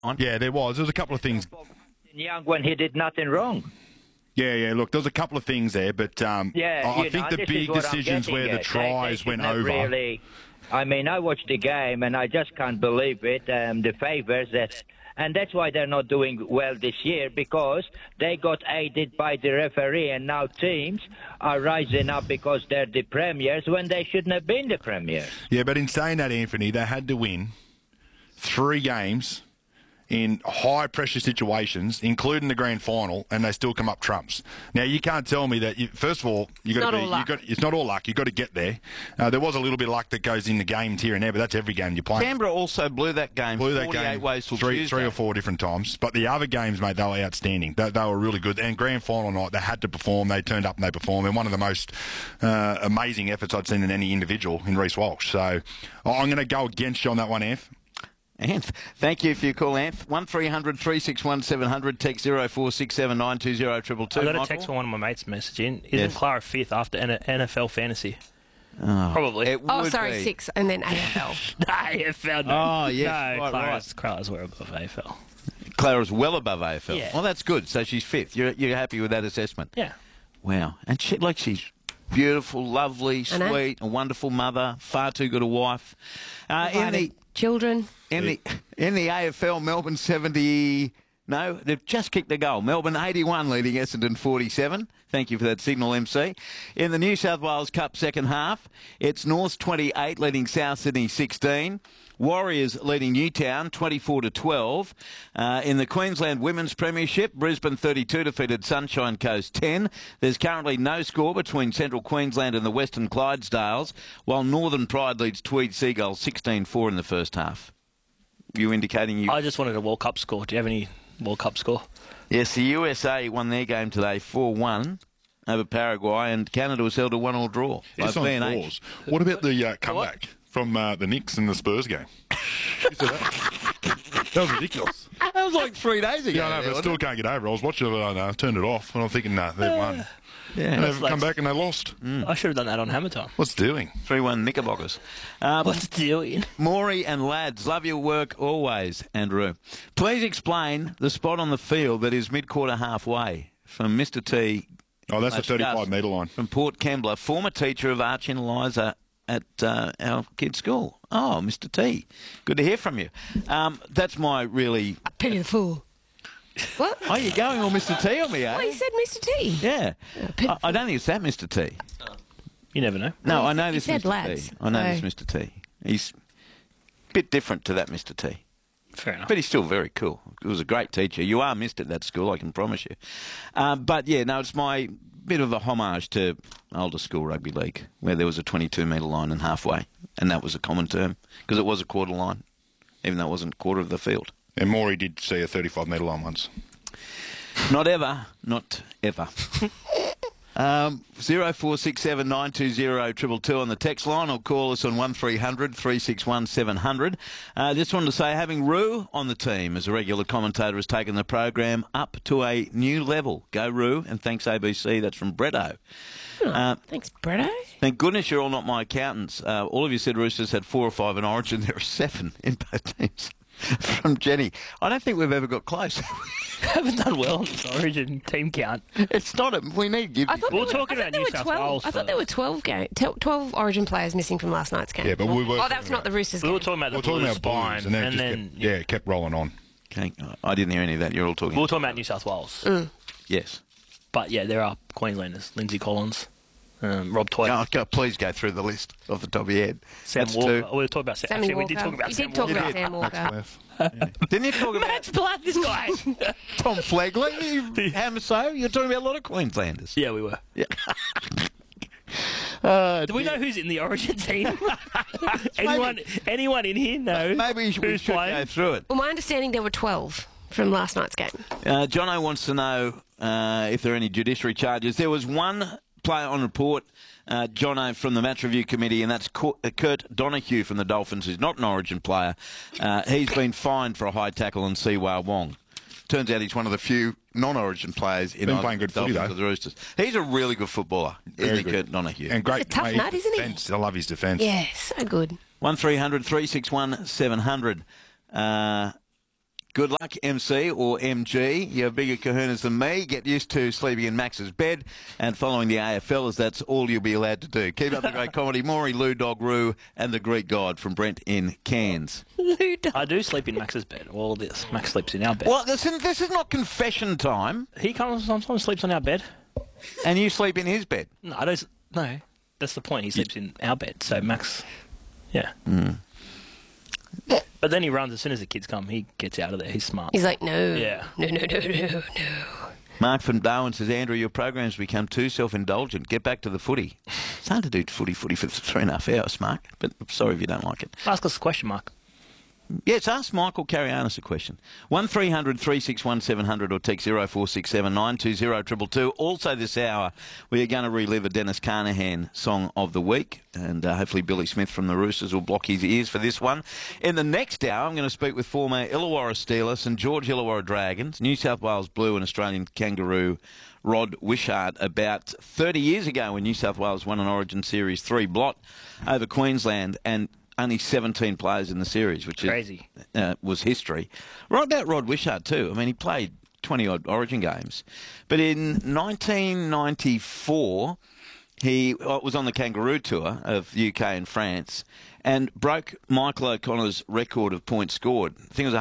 on. Yeah, there was. There was a couple of things. Young when he did nothing wrong. Yeah. Look, there was a couple of things there, but I think the big decisions where the tries went over. Really, I mean, I watched the game and I just can't believe it. The favours and that's why they're not doing well this year, because they got aided by the referee, and now teams are rising up because they're the premiers when they shouldn't have been the premiers. Yeah, but in saying that, Anthony, they had to win 3 games in high-pressure situations, including the grand final, and they still come up trumps. Now, you can't tell me that. First of all, it's not all luck. You've got to get there. There was a little bit of luck that goes in the games here and there, but that's every game you're playing. Canberra also blew that game 48 ways till three Tuesday. or 4 different times. But the other games, mate, they were outstanding. They were really good. And grand final night, they had to perform. They turned up and they performed. And one of the most amazing efforts I'd seen in any individual in Reece Walsh. So I'm going to go against you on that one, Anth. Anth, thank you for your call, Anth. 1300 361 700, text 0467 920 222. I got a text from one of my mates messaging. Isn't Clara 5th after NFL fantasy? Probably. Sorry, 6 and then AFL. AFL. No. Oh, yes. No, Right. Clara's were above AFL. Clara's well above AFL. Yeah. Well, that's good. So she's 5th. You're happy with that assessment? Yeah. Wow. And she's beautiful, lovely, sweet, a wonderful mother, far too good a wife. Children. In the AFL, Melbourne 70. No, they've just kicked a goal. Melbourne 81 leading Essendon 47. Thank you for that signal, MC. In the New South Wales Cup second half, it's Norths 28 leading South Sydney 16. Warriors leading Newtown 24-12. In the Queensland Women's Premiership, Brisbane 32 defeated Sunshine Coast 10. There's currently no score between Central Queensland and the Western Clydesdales, while Northern Pride leads Tweed Seagulls 16-4 in the first half. You indicating you... I just wanted a World Cup score. Do you have any World Cup score? Yes, the USA won their game today 4-1 over Paraguay, and Canada was held a 1-1 draw. It's on fours. What about the comeback from the Knicks in the Spurs game? That was ridiculous. That was like 3 days ago. Yeah, I know, but I still can't get over it. I was watching it, and I turned it off, and I'm thinking, they've won. Yeah. And they've come back and they lost. I should have done that on Hammer Time. What's doing? 3-1 Knickerbockers. What's doing? Maury and lads, love your work always, Andrew. Please explain the spot on the field that is mid-quarter halfway from Mr. T. Oh, that's the 35-metre line. From Port Kembla, former teacher of Arch and Eliza at our kids' school. Oh, Mr. T. Good to hear from you. That's my really... I pity the fool. What? Oh, you're going all Mr. T on me, eh? Well, he said Mr. T. Yeah. I don't think it's that Mr. T. You never know. No, I know he this said Mr. lads, T. I know this Mr. T. He's a bit different to that Mr. T. Fair enough. But he's still very cool. He was a great teacher. You are missed at that school, I can promise you. But, yeah, no, it's my bit of a homage to older school rugby league, where there was a 22-metre line and halfway, and that was a common term, because it was a quarter line, even though it wasn't a quarter of the field. And Maury did see a 35-metre line once. Not ever. 0467 920 222 on the text line, or call us on 1300 361 700. Just wanted to say, having Roo on the team as a regular commentator has taken the program up to a new level. Go Roo, and thanks ABC. That's from Bretto. Thanks, Bretto. Thank goodness you're all not my accountants. All of you said Roosters had 4 or 5 in Origin. There are 7 in both teams. From Jenny. I don't think we've ever got close. Haven't done well on this Origin team count. It's not a... We need to give... We're talking about New South Wales. I thought there were 12 Origin players missing from last night's game. Yeah, but we were... Oh, that was not the Roosters game. We were talking about the Blues spine, and then it kept rolling on. Okay, I didn't hear any of that. You're all talking... We were talking about New South Wales. Yes. But, yeah, there are Queenslanders. Lindsay Collins, Rob Toy. Please go through the list off the top of your head. Sam That's Walker. 2. We were talking about Sam. Sammy Actually, we did talk about You Sam did talk Walker. about Sam Walker. Didn't you talk about... Matt's blood, this guy. Tom Flegler? Hamso? You're talking about a lot of Queenslanders. Yeah, we were. Yeah. Do we know who's in the Origin team? Anyone in here knows? Maybe we should go through it. Well, my understanding there were 12 from last night's game. Jono wants to know if there are any judiciary charges. There was one player on report, Jono, from the Match Review Committee, and that's Kurt Donahue from the Dolphins, who's not an Origin player. He's been fined for a high tackle on Siwa Wong. Turns out he's one of the few non-Origin players in playing good footy, though. The Roosters. He's a really good footballer, isn't he, Kurt Donahue? And great. He's a tough nut, isn't he? Defence. I love his defence. Yeah, so good. 1300 361 700. Good luck, MC or MG. You have bigger kahunas than me. Get used to sleeping in Max's bed and following the AFL, as that's all you'll be allowed to do. Keep up the great comedy. Maury, Lou Dog Roo and the Greek God from Brent in Cairns. Lou Dog. I do sleep in Max's bed. All this. Max sleeps in our bed. Well, this is not confession time. He sometimes sleeps on our bed. And you sleep in his bed. No, I don't. No, that's the point. He sleeps in our bed. So Max, yeah. But then he runs as soon as the kids come. He gets out of there. He's smart. He's like, no. Yeah. No. Mark from Darwin says, Andrew, your program's become too self-indulgent. Get back to the footy. It's hard to do footy for 3.5 hours, Mark, but I'm sorry if you don't like it. Ask us a question, Mark. Yes, ask Michael Carianis a question. 1300 361 700 or text 0467 920 222. Also this hour, we are going to relive a Dennis Carnahan song of the week, and hopefully Billy Smith from the Roosters will block his ears for this one. In the next hour, I'm going to speak with former Illawarra Steelers, St George Illawarra Dragons, New South Wales Blue and Australian Kangaroo Rod Wishart about 30 years ago when New South Wales won an Origin Series 3 blot over Queensland, and only 17 players in the series, which Crazy. Was history. Right about Rod Wishart too. I mean, he played 20-odd Origin games. But in 1994, he was on the Kangaroo Tour of UK and France and broke Michael O'Connor's record of points scored. I think it was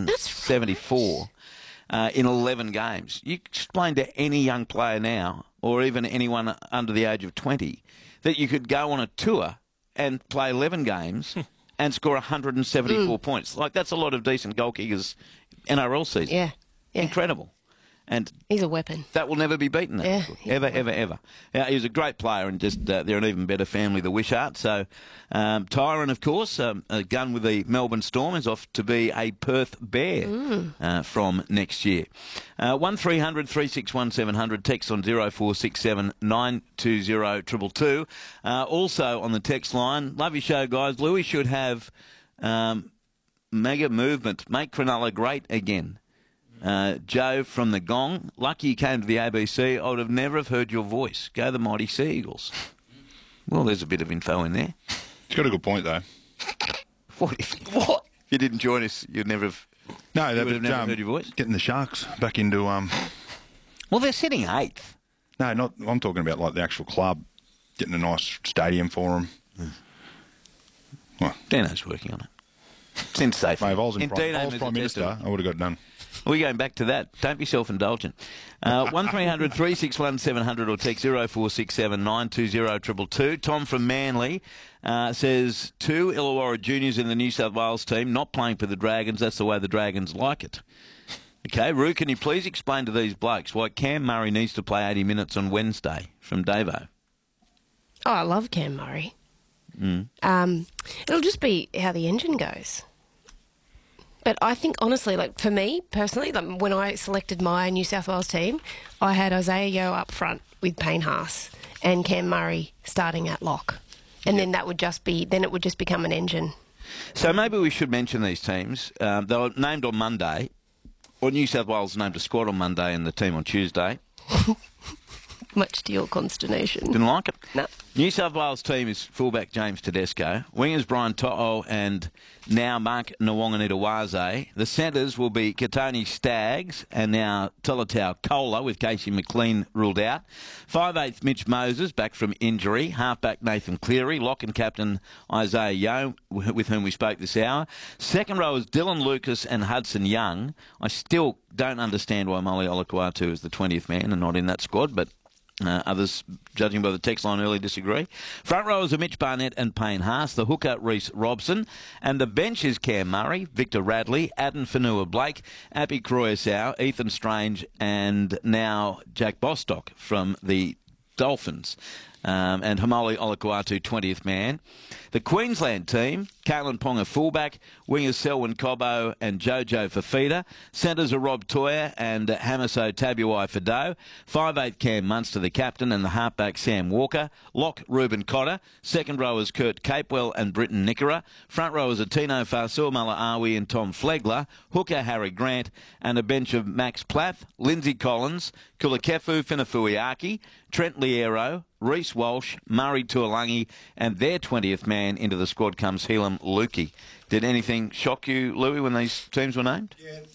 174 in 11 games. You explain to any young player now, or even anyone under the age of 20, that you could go on a tour and play 11 games and score 174 points. Like, that's a lot of decent goal kickers NRL season. Yeah. Incredible. And he's a weapon. that will never be beaten. That ever. He was a great player, and just they're an even better family, the Wishart. So Tyron, of course, a gun with the Melbourne Storm, is off to be a Perth Bear from next year. 1300 361 700, text on 0467 920 222. Also on the text line, love your show, guys. Louis should have mega movement, make Cronulla great again. Joe from the Gong, lucky you came to the ABC. I would have never have heard your voice. Go the mighty Sea Eagles. Well, there's a bit of info in there. He's got a good point, though. What if you didn't join us? You'd never have. No, you would have never heard your voice. Getting the Sharks back into Well, they're sitting 8th. No, not. I'm talking about like the actual club getting a nice stadium for them. Well, Dino's working on it. Since safe. Mate, if I was Prime Minister, I would have got it done. We're going back to that. Don't be self-indulgent. 1300 361 700 or text 0467 920 222. Tom from Manly says 2 Illawarra juniors in the New South Wales team not playing for the Dragons. That's the way the Dragons like it. Okay, Roo, can you please explain to these blokes why Cam Murray needs to play 80 minutes on Wednesday? From Davo. Oh, I love Cam Murray. It'll just be how the engine goes. But I think, honestly, like for me personally, like when I selected my New South Wales team, I had Isaiah Yeo up front with Payne Haas and Cam Murray starting at lock, and then it would just become an engine. So maybe we should mention these teams. They were named on Monday, or New South Wales named a squad on Monday and the team on Tuesday. Much to your consternation. Didn't like it? No. New South Wales team is fullback James Tedesco, wingers Brian To'o and now Mark Nwonganitawaze. The centres will be Katoni Staggs and now Tolatau Kola with Casey McLean ruled out. 5'8" Mitch Moses back from injury. Halfback Nathan Cleary. Lock and captain Isaiah Yeo, with whom we spoke this hour. Second row is Dylan Lucas and Hudson Young. I still don't understand why Molly Olakuatu is the 20th man and not in that squad, but others, judging by the text line, early disagree. Front rowers are Mitch Barnett and Payne Haas. The hooker, Reece Robson. And the bench is Cam Murray, Victor Radley, Aden Fanua-Blake, Api Croyasau, Ethan Strange, and now Jack Bostock from the Dolphins. And Hamoli Olakuatu, 20th man. The Queensland team, Caitlin Ponga fullback, wingers Selwyn Cobbo and Jojo Fafita. Centres are Rob Toya and Hamiso Tabuai Fado. 5'8" Cam Munster, the captain, and the halfback Sam Walker. Lock Ruben Cotter. Second rowers Kurt Capewell and Britton Nickera. Front rowers are Tino Fasua Malaawi and Tom Flegler. Hooker Harry Grant. And a bench of Max Plath, Lindsay Collins, Kulakefu Finafuiaki, Trent Liero, Reece Walsh, Murray Tuolangi, and their 20th man into the squad comes Helam Lukey. Did anything shock you, Louis, when these teams were named? Yeah,